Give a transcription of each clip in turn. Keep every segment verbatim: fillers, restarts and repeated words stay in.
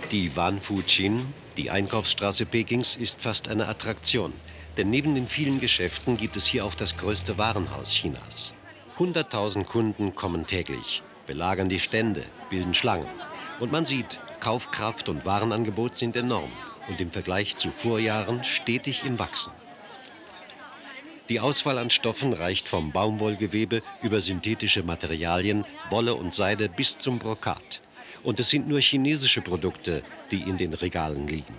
Die Wanfu-Chin, die Einkaufsstraße Pekings, ist fast eine Attraktion. Denn neben den vielen Geschäften gibt es hier auch das größte Warenhaus Chinas. Hunderttausend Kunden kommen täglich, belagern die Stände, bilden Schlangen. Und man sieht, Kaufkraft und Warenangebot sind enorm und im Vergleich zu Vorjahren stetig im Wachsen. Die Auswahl an Stoffen reicht vom Baumwollgewebe über synthetische Materialien, Wolle und Seide bis zum Brokat. Und es sind nur chinesische Produkte, die in den Regalen liegen.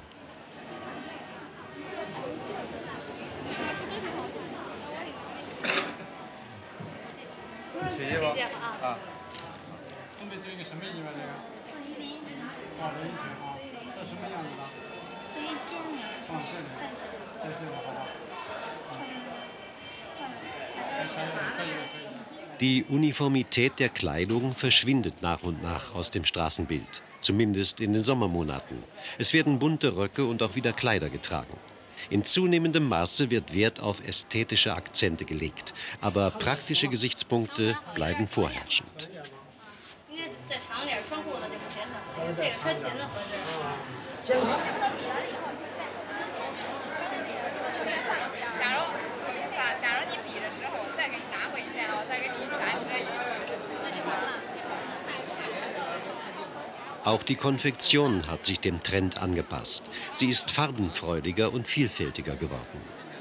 Die Uniformität der Kleidung verschwindet nach und nach aus dem Straßenbild, zumindest in den Sommermonaten. Es werden bunte Röcke und auch wieder Kleider getragen. In zunehmendem Maße wird Wert auf ästhetische Akzente gelegt, aber praktische Gesichtspunkte bleiben vorherrschend. Auch die Konfektion hat sich dem Trend angepasst. Sie ist farbenfreudiger und vielfältiger geworden.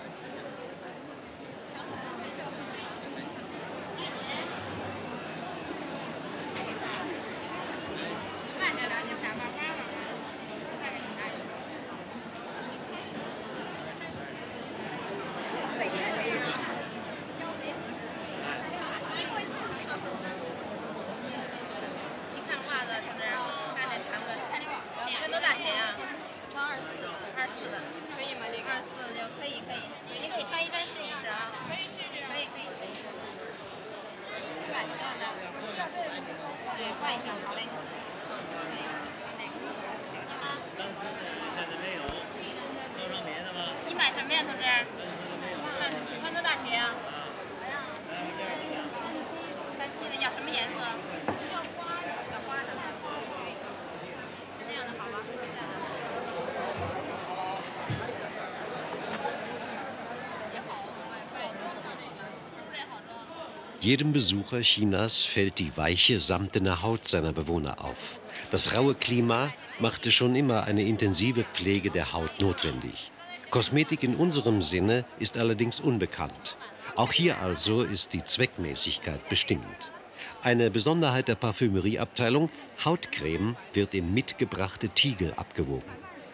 Jedem Besucher Chinas fällt die weiche, samtene Haut seiner Bewohner auf. Das raue Klima machte schon immer eine intensive Pflege der Haut notwendig. Kosmetik in unserem Sinne ist allerdings unbekannt. Auch hier also ist die Zweckmäßigkeit bestimmend. Eine Besonderheit der Parfümerieabteilung: Hautcreme wird in mitgebrachte Tiegel abgewogen.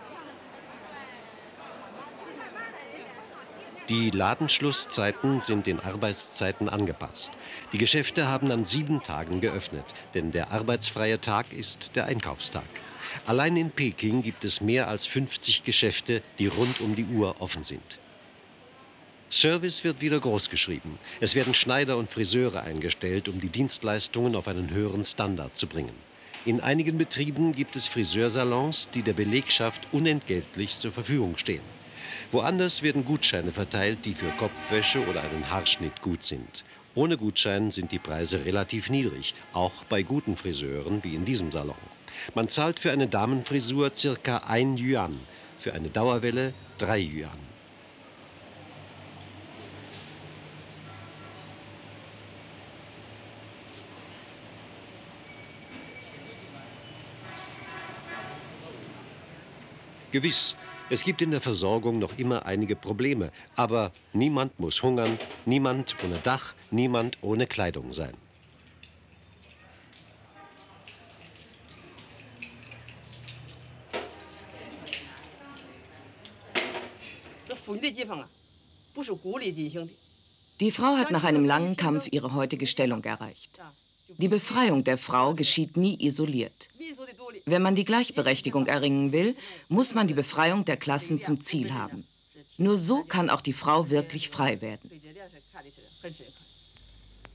Die Ladenschlusszeiten sind den Arbeitszeiten angepasst. Die Geschäfte haben an sieben Tagen geöffnet, denn der arbeitsfreie Tag ist der Einkaufstag. Allein in Peking gibt es mehr als fünfzig Geschäfte, die rund um die Uhr offen sind. Service wird wieder großgeschrieben. Es werden Schneider und Friseure eingestellt, um die Dienstleistungen auf einen höheren Standard zu bringen. In einigen Betrieben gibt es Friseursalons, die der Belegschaft unentgeltlich zur Verfügung stehen. Woanders werden Gutscheine verteilt, die für Kopfwäsche oder einen Haarschnitt gut sind. Ohne Gutschein sind die Preise relativ niedrig, auch bei guten Friseuren wie in diesem Salon. Man zahlt für eine Damenfrisur circa ein Yuan, für eine Dauerwelle drei Yuan. Gewiss, es gibt in der Versorgung noch immer einige Probleme, aber niemand muss hungern, niemand ohne Dach, niemand ohne Kleidung sein. Die Frau hat nach einem langen Kampf ihre heutige Stellung erreicht. Die Befreiung der Frau geschieht nie isoliert. Wenn man die Gleichberechtigung erringen will, muss man die Befreiung der Klassen zum Ziel haben. Nur so kann auch die Frau wirklich frei werden.